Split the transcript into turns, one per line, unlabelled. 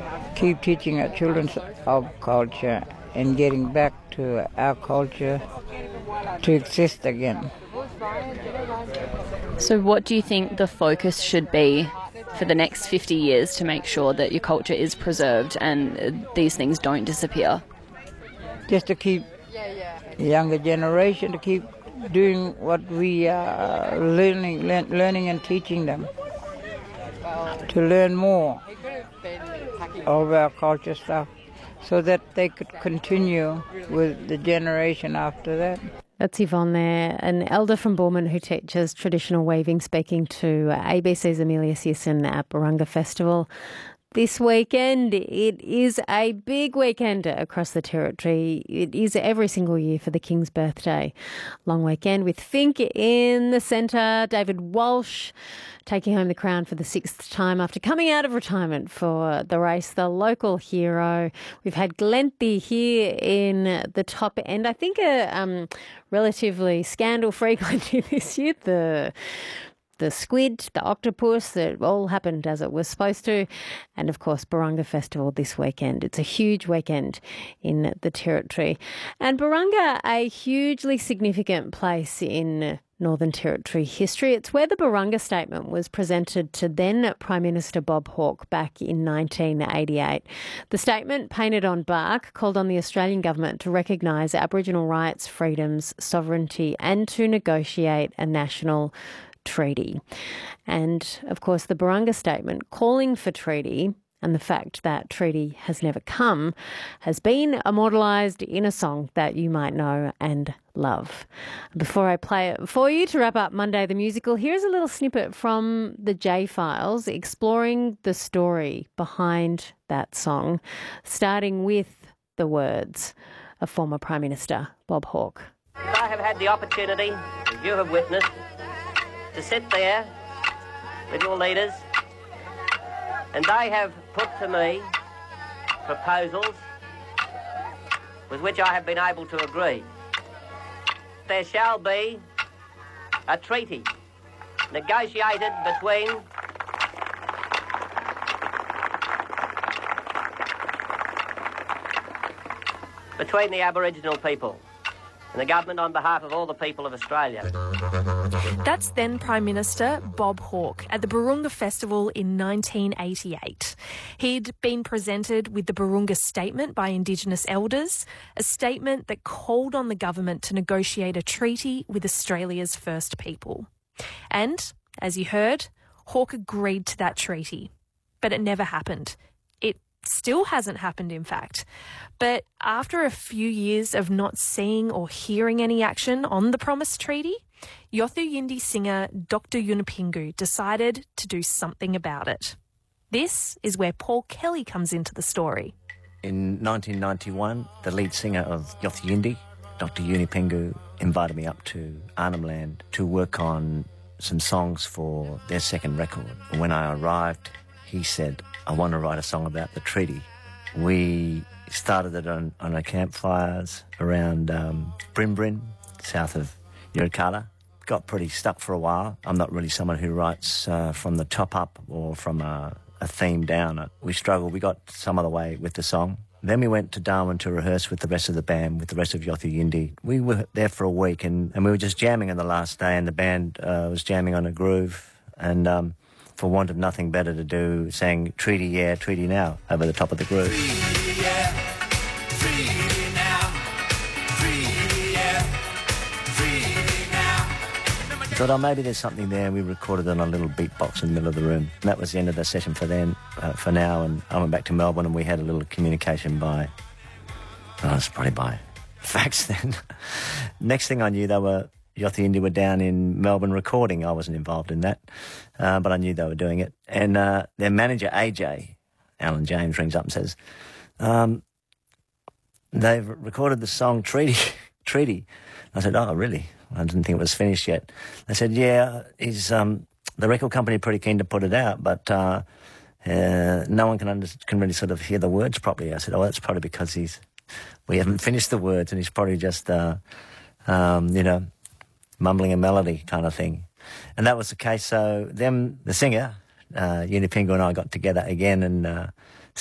keep teaching our children our culture and getting back to our culture to exist again.
So what do you think the focus should be for the next 50 years to make sure that your culture is preserved and these things don't disappear?
Just to keep the younger generation to keep doing what we are learning and teaching them, to learn more of our culture stuff so that they could continue with the generation after that.
That's Yvonne there, an elder from Boorman who teaches traditional weaving, speaking to ABC's Amelia Searson at Burunga Festival. This weekend, it is a big weekend across the Territory. It is every single year for the King's birthday. Long weekend with Fink in the centre, David Walsh taking home the crown for the 6th time after coming out of retirement for the race, the local hero. We've had Glenthea here in the top end. I think a relatively scandal-free Glenthea this year. The squid, the octopus, it all happened as it was supposed to. And of course, Burunga Festival this weekend. It's a huge weekend in the Territory. And Burunga, a hugely significant place in Northern Territory history. It's where the Burunga Statement was presented to then Prime Minister Bob Hawke back in 1988. The statement, painted on bark, called on the Australian government to recognise Aboriginal rights, freedoms, sovereignty and to negotiate a national treaty. And of course, the Burunga Statement calling for treaty and the fact that treaty has never come has been immortalised in a song that you might know and love. Before I play it for you to wrap up Monday the Musical, here's a little snippet from the J-Files exploring the story behind that song, starting with the words of former Prime Minister Bob Hawke.
I have had the opportunity, as you have witnessed, to sit there with your leaders, and they have put to me proposals with which I have been able to agree. There shall be a treaty negotiated between the Aboriginal people and the government on behalf of all the people of Australia.
That's then Prime Minister Bob Hawke at the Burunga Festival in 1988. He'd been presented with the Burunga Statement by Indigenous elders, a statement that called on the government to negotiate a treaty with Australia's First People. And, as you heard, Hawke agreed to that treaty. But it never happened. It still hasn't happened, in fact. But after a few years of not seeing or hearing any action on the promised treaty, Yothu Yindi singer Dr. Yunupingu decided to do something about it. This is where Paul Kelly comes into the story.
In 1991, the lead singer of Yothu Yindi, Dr. Yunupingu, invited me up to Arnhem Land to work on some songs for their second record. When I arrived, he said, I want to write a song about the treaty. We started it on our campfires around Brim, south of Yirrkala. Got pretty stuck for a while. I'm not really someone who writes from the top up or from a theme down. We struggled. We got some of the way with the song. Then we went to Darwin to rehearse with the rest of the band, with the rest of Yothu Yindi. We were there for a week and we were just jamming on the last day, and the band was jamming on a groove, and for want of nothing better to do, sang Treaty Yeah, Treaty Now over the top of the groove.
Treaty yeah, treaty now, treaty yeah, treaty now.
Thought, oh, maybe there's something there, and we recorded it on a little beatbox in the middle of the room. And that was the end of the session for now, and I went back to Melbourne and we had a little communication by fax then. Next thing I knew, Yothu Yindi were down in Melbourne recording. I wasn't involved in that, but I knew they were doing it. And their manager, AJ, Alan James, rings up and says, they've recorded the song Treaty. I said, oh, really? I didn't think it was finished yet. They said, yeah, is the record company pretty keen to put it out, but no one can really sort of hear the words properly. I said, oh, that's probably because we haven't finished the words, and he's probably just, mumbling a melody kind of thing. And that was the case. So the singer, Yunupingu, and I got together again, and